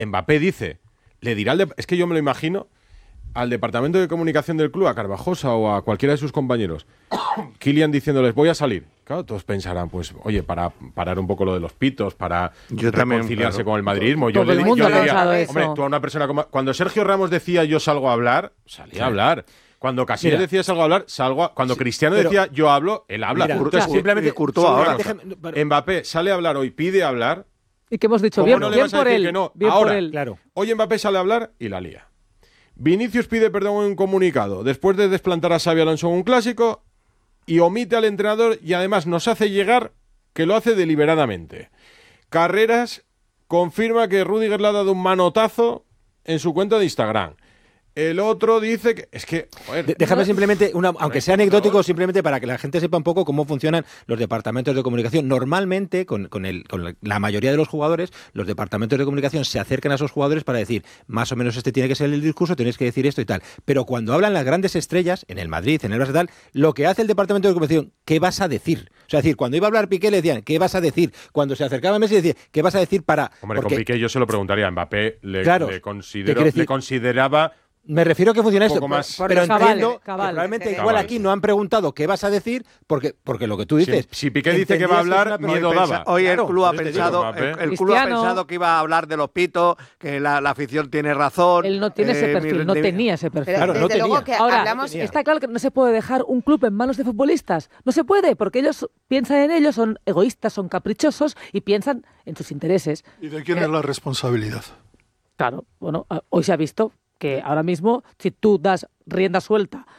Mbappé dice, le dirá es que yo me lo imagino al departamento de comunicación del club, a Carvajosa o a cualquiera de sus compañeros, Kylian diciéndoles voy a salir. Claro, todos pensarán, pues, oye, para parar un poco lo de los pitos, para reconciliarse con el madridismo. Yo le diría, hombre, tú a una persona como... Cuando Sergio Ramos decía yo salgo a hablar, salía a hablar. Cuando Casillas decía salgo a hablar, cuando Cristiano decía yo hablo, él habla. Simplemente Courtois. Mbappé sale a hablar hoy, pide hablar. ¿Y qué hemos dicho? Bien por él. No? Bien ahora, por él. Claro. Hoy Mbappé sale a hablar y la lía. Vinicius pide perdón en un comunicado después de desplantar a Xabi Alonso en un clásico y omite al entrenador y además nos hace llegar que lo hace deliberadamente. Carreras confirma que Rüdiger le ha dado un manotazo en su cuenta de Instagram. El otro dice que... Es que... Joder, déjame simplemente, aunque sea anecdótico, simplemente para que la gente sepa un poco cómo funcionan los departamentos de comunicación. Normalmente, con la mayoría de los jugadores, los departamentos de comunicación se acercan a esos jugadores para decir, más o menos este tiene que ser el discurso, tenéis que decir esto y tal. Pero cuando hablan las grandes estrellas, en el Madrid, en el Barça y tal, lo que hace el departamento de comunicación, ¿qué vas a decir? O sea, decir, cuando iba a hablar Piqué le decían, ¿qué vas a decir? Cuando se acercaba a Messi decía, ¿qué vas a decir para...? Hombre, con Piqué yo se lo preguntaría. A Mbappé le consideraba... Me refiero a que funciona esto, pero entiendo que cabal. probablemente igual aquí no han preguntado qué vas a decir, porque lo que tú dices... Si Piqué dice que va a hablar, miedo daba. Hoy el club ha pensado que iba a hablar de los pitos, que la afición tiene razón. Él no tiene ese perfil, no tenía ese perfil. Pero no tenía. luego que Ahora, hablamos... está claro que no se puede dejar un club en manos de futbolistas. No se puede, porque ellos piensan en ellos, son egoístas, son caprichosos y piensan en sus intereses. ¿Y de quién es la responsabilidad? Claro, bueno, hoy se ha visto que ahora mismo, si tú das rienda suelta